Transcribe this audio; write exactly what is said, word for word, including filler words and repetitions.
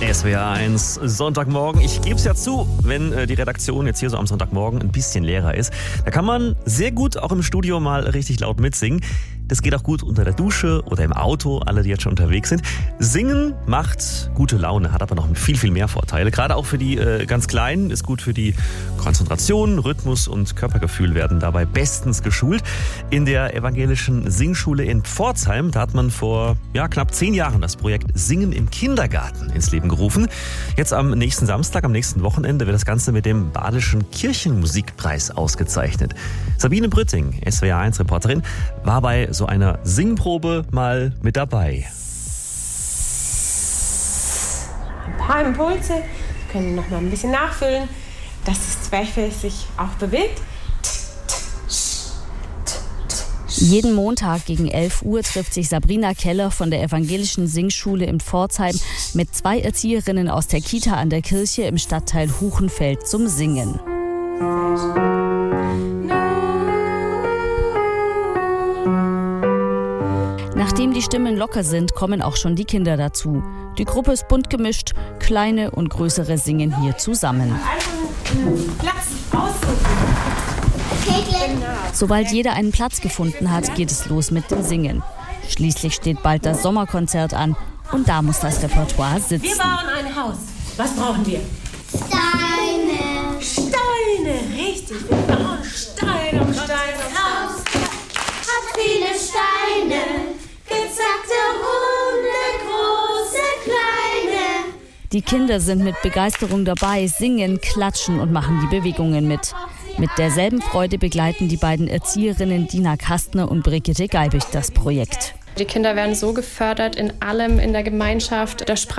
S W R eins Sonntagmorgen. Ich gebe es ja zu, wenn äh, die Redaktion jetzt hier so am Sonntagmorgen ein bisschen leerer ist, da kann man sehr gut auch im Studio mal richtig laut mitsingen. Das geht auch gut unter der Dusche oder im Auto, alle, die jetzt schon unterwegs sind. Singen macht gute Laune, hat aber noch viel, viel mehr Vorteile. Gerade auch für die äh, ganz Kleinen, ist gut für die Konzentration, Rhythmus und Körpergefühl werden dabei bestens geschult. In der evangelischen Singschule in Pforzheim, da hat man vor ja, knapp zehn Jahren das Projekt Singen im Kindergarten ins Leben gerufen. Jetzt am nächsten Samstag, am nächsten Wochenende wird das Ganze mit dem Badischen Kirchenmusikpreis ausgezeichnet. Sabine Brütting, S W R eins Reporterin, war bei so einer Singprobe mal mit dabei. Ein paar Impulse, wir können noch mal ein bisschen nachfüllen, dass das Zwerchfell sich auch bewegt. Jeden Montag gegen elf Uhr trifft sich Sabrina Keller von der evangelischen Singschule in Pforzheim mit zwei Erzieherinnen aus der Kita an der Kirche im Stadtteil Huchenfeld zum Singen. Nachdem die Stimmen locker sind, kommen auch schon die Kinder dazu. Die Gruppe ist bunt gemischt, kleine und größere singen hier zusammen. Platz aussuchen. Sobald jeder einen Platz gefunden hat, geht es los mit dem Singen. Schließlich steht bald das Sommerkonzert an und da muss das Repertoire sitzen. Wir bauen ein Haus. Was brauchen wir? Steine. Steine, richtig. Wir bauen Steine um Steine um Haus hat viele Steine, gezackte, runde, große, kleine. Die Kinder sind mit Begeisterung dabei, singen, klatschen und machen die Bewegungen mit. Mit derselben Freude begleiten die beiden Erzieherinnen Dina Kastner und Brigitte Geibig das Projekt. Die Kinder werden so gefördert in allem in der Gemeinschaft, der Sprache.